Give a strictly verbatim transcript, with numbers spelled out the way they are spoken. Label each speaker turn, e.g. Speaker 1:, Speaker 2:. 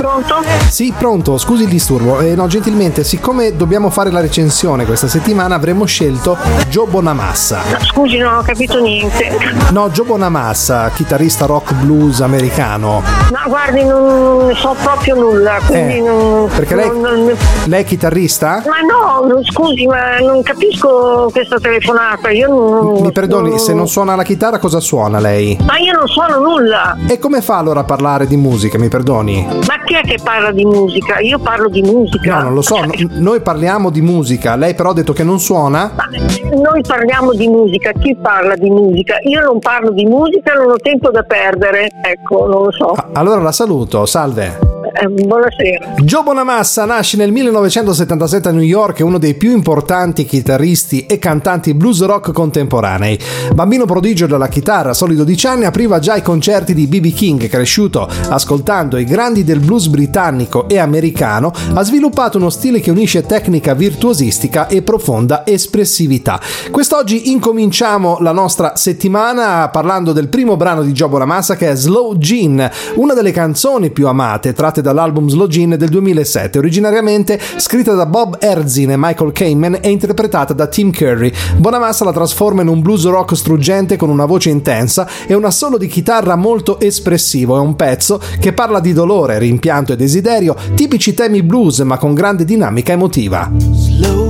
Speaker 1: Pronto?
Speaker 2: Sì, pronto, scusi il disturbo. Eh, no, gentilmente, siccome dobbiamo fare la recensione questa settimana, avremmo scelto Joe Bonamassa.
Speaker 1: Scusi, non ho capito niente.
Speaker 2: No, Joe Bonamassa, chitarrista rock blues americano.
Speaker 1: No, guardi, non ne so proprio nulla, quindi
Speaker 2: Eh,
Speaker 1: non...
Speaker 2: perché lei,
Speaker 1: non- non-
Speaker 2: lei è chitarrista?
Speaker 1: Ma no, non- scusi, ma non capisco questa telefonata. Io non...
Speaker 2: Mi perdoni, se non suona la chitarra cosa suona lei?
Speaker 1: Ma io non suono nulla.
Speaker 2: E come fa allora a parlare di musica, mi perdoni?
Speaker 1: Ma chi è che parla di musica? Io parlo di musica.
Speaker 2: No, non lo so,
Speaker 1: Cioè,
Speaker 2: n- noi parliamo di musica, lei però ha detto che non suona?
Speaker 1: ma noi parliamo di musica, chi parla di musica? Io non parlo di musica, non ho tempo da perdere. Ecco, non lo so.
Speaker 2: A- Allora la saluto, salve.
Speaker 1: Eh, buonasera.
Speaker 2: Joe Bonamassa nasce nel millenovecentosettantasette a New York, è uno dei più importanti chitarristi e cantanti blues rock contemporanei. Bambino prodigio della chitarra, a soli dodici anni, apriva già i concerti di B B King. Cresciuto ascoltando i grandi del blues britannico e americano, ha sviluppato uno stile che unisce tecnica virtuosistica e profonda espressività. Quest'oggi incominciamo la nostra settimana parlando del primo brano di Joe Bonamassa, che è Slow Gene, una delle canzoni più amate tratte dall'album Slow Gene del duemilasette, originariamente scritta da Bob Erzin e Michael Kamen e interpretata da Tim Curry. Bonamassa la trasforma in un blues rock struggente con una voce intensa e un assolo di chitarra molto espressivo. È un pezzo che parla di dolore, rimpianto e desiderio, tipici temi blues ma con grande dinamica emotiva.
Speaker 3: Slow